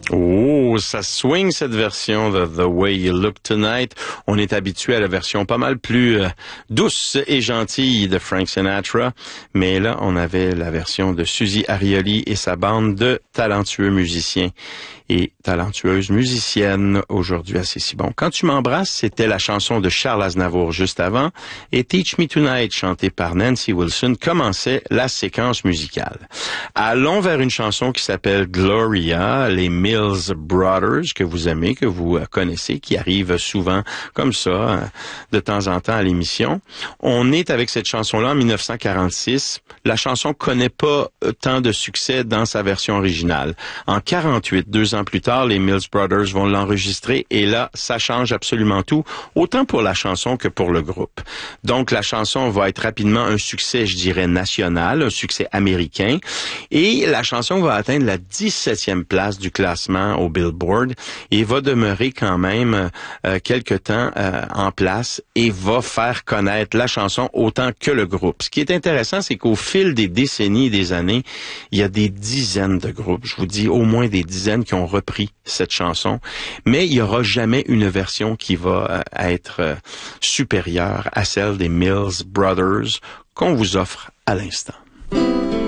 Oh, ça swing cette version de The Way You Look Tonight. On est habitué à la version pas mal plus douce et gentille de Frank Sinatra, mais là, on avait la version de Suzy Arioli et sa bande de talentueux musiciens et talentueuses musiciennes aujourd'hui à C'est si bon. Quand tu m'embrasses, c'était la chanson de Charles Aznavour juste avant, et Teach Me Tonight, chantée par Nancy Wilson, commençait la séquence musicale. Allons vers une chanson qui s'appelle Gloria, les Mills Brothers, que vous aimez, que vous connaissez, qui arrive souvent comme ça, de temps en temps à l'émission. On est avec cette chanson-là en 1946. La chanson connaît pas tant de succès dans sa version originale. En 48, 2 ans plus tard, les Mills Brothers vont l'enregistrer et là, ça change absolument tout, autant pour la chanson que pour le groupe. Donc, la chanson va être rapidement un succès, je dirais, national, un succès américain, et la chanson va atteindre la 17e place du classement au Billboard et va demeurer quand même quelque temps en place et va faire connaître la chanson autant que le groupe. Ce qui est intéressant, c'est qu'au fil des décennies et des années, il y a des dizaines de groupes, je vous dis au moins des dizaines qui ont repris cette chanson, mais il n'y aura jamais une version qui va être supérieure à celle des Mills Brothers qu'on vous offre à l'instant.